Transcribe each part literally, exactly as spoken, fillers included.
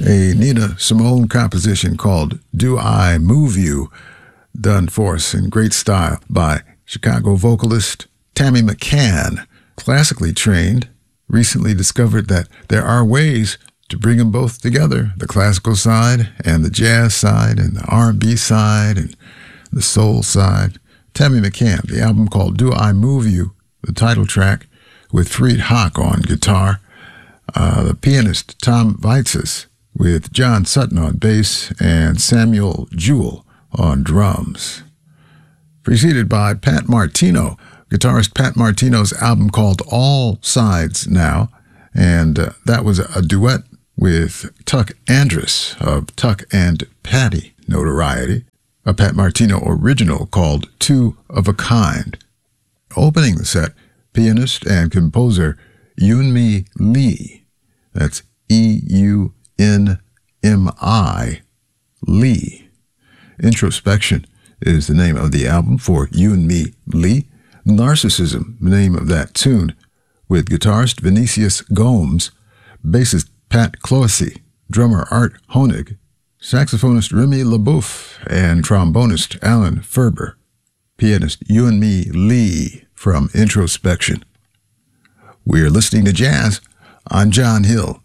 a Nina Simone composition called Do I Move You, done for us in great style by Chicago vocalist Tammy McCann. Classically trained, recently discovered that there are ways to bring them both together, the classical side and the jazz side and the R and B side and the soul side. Tammy McCann, the album called Do I Move You, the title track, with Freed Hawk on guitar, uh, the pianist Tom Vaitzes with John Sutton on bass and Samuel Jewell on drums. Preceded by Pat Martino, guitarist Pat Martino's album called All Sides Now, and uh, that was a duet with Tuck Andrus of Tuck and Patty notoriety, a Pat Martino original called Two of a Kind. Opening the set, pianist and composer Eunmi Lee, that's E U N M I, Lee. Introspection is the name of the album for Eunmi Lee. Narcissism, the name of that tune, with guitarist Vinicius Gomes, bassist Pat Clohessy, drummer Art Honig, saxophonist Remy LaBouffe, and trombonist Alan Ferber. Pianist Eunmi Lee from Introspection. We're listening to jazz. I'm John Hill.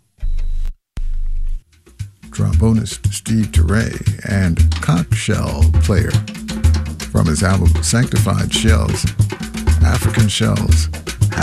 Trombonist Steve Turre and conch shell player from his album Sanctified Shells, African Shells.